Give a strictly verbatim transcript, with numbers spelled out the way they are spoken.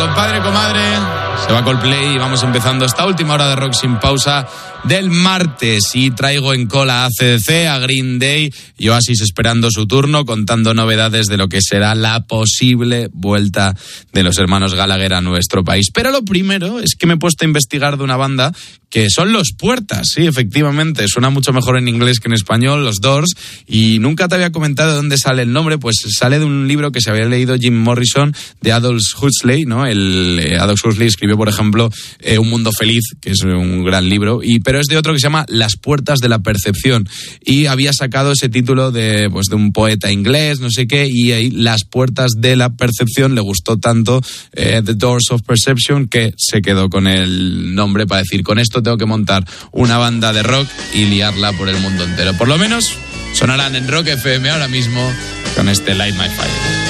compadre, comadre. Se va Coldplay y vamos empezando esta última hora de rock sin pausa del martes. Y traigo en cola a A C D C, a Green Day y Oasis esperando su turno, contando novedades de lo que será la posible vuelta de los hermanos Gallagher a nuestro país. Pero lo primero es que me he puesto a investigar de una banda que son Los Puertas. Sí, efectivamente, suena mucho mejor en inglés que en español, Los Doors, y nunca te había comentado de dónde sale el nombre. Pues sale de un libro que se había leído Jim Morrison, de Aldous Huxley, ¿no? El eh, Aldous Huxley escribió, por ejemplo, eh, Un Mundo Feliz, que es un gran libro, y pero es de otro que se llama Las Puertas de la Percepción, y había sacado ese título de, pues, de un poeta inglés, no sé qué, y ahí Las Puertas de la Percepción le gustó tanto, eh, The Doors of Perception, que se quedó con el nombre para decir, con esto tengo que montar una banda de rock y liarla por el mundo entero. Por lo menos sonarán en Rock F M ahora mismo con este Light My Fire.